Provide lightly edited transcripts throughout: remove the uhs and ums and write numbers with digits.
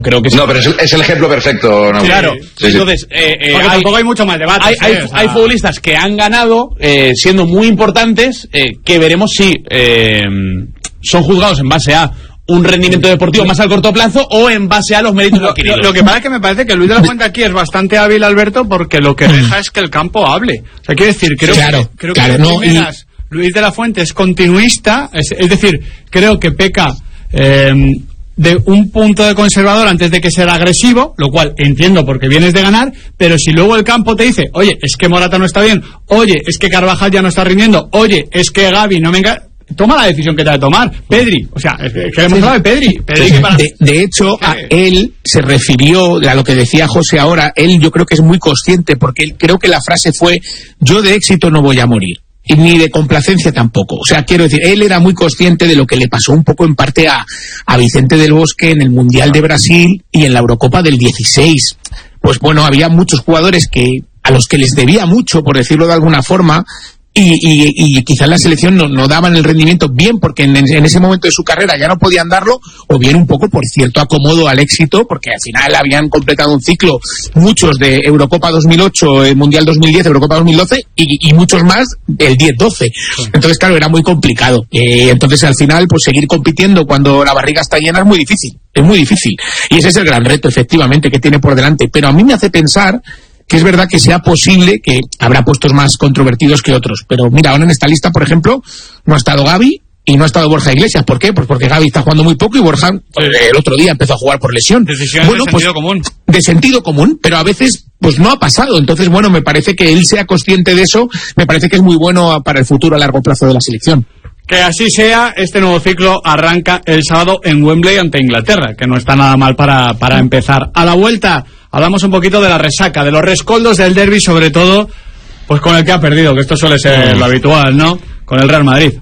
Creo que sí. No, pero es el ejemplo perfecto, ¿no? Claro, sí. Entonces porque tampoco hay mucho más debate. Hay futbolistas que han ganado siendo muy importantes, que veremos si son juzgados en base a un rendimiento deportivo más al corto plazo o en base a los méritos adquiridos. Lo que pasa es que me parece que Luis de la Fuente aquí es bastante hábil, Alberto, porque lo que deja es que el campo hable. O sea, quiero decir, creo que Luis de la Fuente es continuista, es decir, creo que peca de un punto de conservador antes de que sea agresivo, lo cual entiendo porque vienes de ganar, pero si luego el campo te dice, oye, es que Morata no está bien, oye, es que Carvajal ya no está rindiendo, oye, es que Gavi no me engaña, toma la decisión que te ha de tomar. Pedri, o sea, que hemos hablado de Pedri. De hecho, a él se refirió a lo que decía José ahora. Él, yo creo que es muy consciente, porque él, creo que la frase fue: yo de éxito no voy a morir, y ni de complacencia tampoco. O sea, quiero decir, él era muy consciente de lo que le pasó un poco en parte a Vicente del Bosque en el Mundial de Brasil y en la Eurocopa del 16. Pues bueno, había muchos jugadores a los que les debía mucho, por decirlo de alguna forma, y quizás la selección no daban el rendimiento bien porque en ese momento de su carrera ya no podían darlo, o bien un poco por cierto acomodo al éxito, porque al final habían completado un ciclo, muchos de Eurocopa 2008, Mundial 2010, Eurocopa 2012 y muchos más del 10-12. Entonces, claro, era muy complicado. Entonces, al final, pues seguir compitiendo cuando la barriga está llena es muy difícil. Es muy difícil. Y ese es el gran reto, efectivamente, que tiene por delante. Pero a mí me hace pensar que es verdad que sea posible, que habrá puestos más controvertidos que otros, pero mira, ahora en esta lista, por ejemplo, no ha estado Gavi y no ha estado Borja Iglesias. ¿Por qué? Pues porque Gavi está jugando muy poco y Borja el otro día empezó a jugar por lesión. Decisiones de sentido común. De sentido común, pero a veces pues no ha pasado. Entonces, bueno, me parece que él sea consciente de eso, me parece que es muy bueno para el futuro a largo plazo de la selección. Que así sea. Este nuevo ciclo arranca el sábado en Wembley ante Inglaterra, que no está nada mal para empezar. A la vuelta hablamos un poquito de la resaca, de los rescoldos del derbi, sobre todo pues con el que ha perdido, que esto suele ser lo habitual, ¿no? Con el Real Madrid.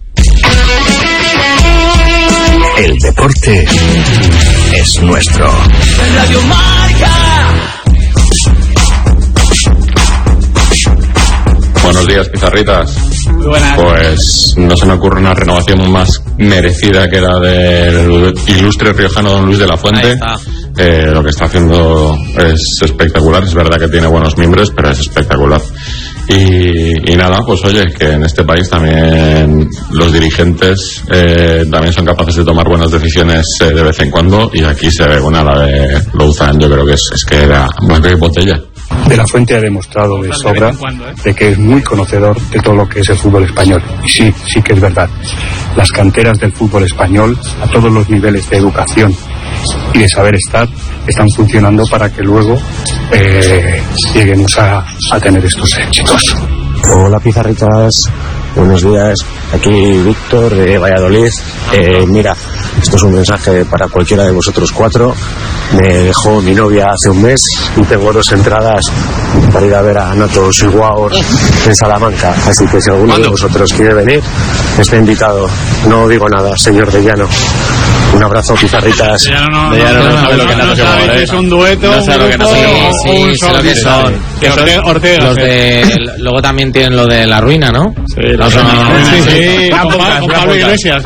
El deporte es nuestro. Radio Marca. Buenos días, pizarritas. Muy buenas. Pues no se me ocurre una renovación más merecida que la del ilustre riojano don Luis de la Fuente. Lo que está haciendo es espectacular. Es verdad que tiene buenos miembros, pero es espectacular. Y nada, pues oye, que en este país también los dirigentes también son capaces de tomar buenas decisiones de vez en cuando, y aquí se ve una, la de Louzan, yo creo que es que era más que botella. De la Fuente ha demostrado de sobra de que es muy conocedor de todo lo que es el fútbol español. Y sí que es verdad. Las canteras del fútbol español, a todos los niveles de educación y de saber estar, están funcionando para que luego lleguemos a tener estos éxitos. Hola, pizarritas, buenos días. Aquí Víctor de Valladolid. Mira, esto es un mensaje para cualquiera de vosotros cuatro. Me dejó mi novia hace un mes y tengo 2 entradas para ir a ver a Nato Siguaur en Salamanca. Así que si alguno de vosotros quiere venir, está invitado. No digo nada, señor de Llano. Un abrazo, pizarritas. De Llano no sabe lo que es Nato Siguaur. Es un dueto, no sabe lo que Nato Siguaur. Sí, sé lo que son. Ortega. Los luego también tienen lo de La Ruina, ¿no? Sí, La Ruina. Con Pablo Iglesias.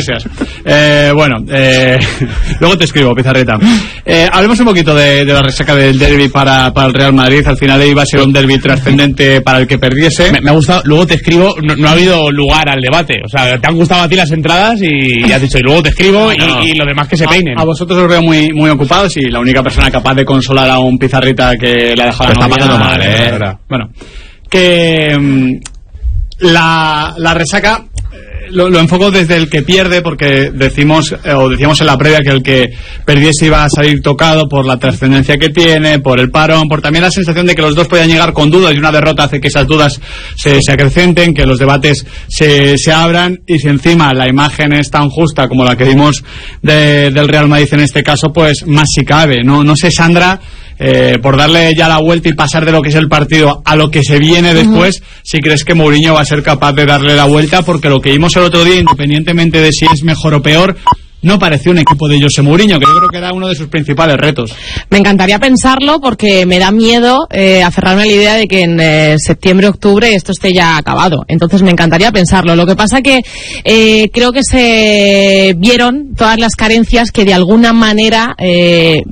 Bueno, luego te escribo, pizarrita. Hablemos un poquito de la resaca del derbi para el Real Madrid. Al final iba a ser un derbi trascendente para el que perdiese. Me ha gustado, luego te escribo, no ha habido lugar al debate. O sea, te han gustado a ti las entradas y has dicho, y luego te escribo y lo demás que se peinen. A vosotros os veo muy, muy ocupados, y la única persona capaz de consolar a un pizarrita que le ha dejado la novia. Está pasando mal, Bueno, que la resaca lo enfoco desde el que pierde, porque decíamos en la previa que el que perdiese iba a salir tocado por la trascendencia que tiene, por el parón, por también la sensación de que los dos podían llegar con dudas, y una derrota hace que esas dudas se acrecenten, que los debates se abran, y si encima la imagen es tan justa como la que vimos del Real Madrid en este caso, pues más si cabe. No sé, Sandra, por darle ya la vuelta y pasar de lo que es el partido a lo que se viene después, si crees que Mourinho va a ser capaz de darle la vuelta, porque lo que vimos el otro día, independientemente de si es mejor o peor, no pareció un equipo de José Mourinho, que yo creo que era uno de sus principales retos. Me encantaría pensarlo, porque me da miedo aferrarme a la idea de que en septiembre, octubre esto esté ya acabado. Entonces me encantaría pensarlo. Lo que pasa que creo que se vieron todas las carencias que de alguna manera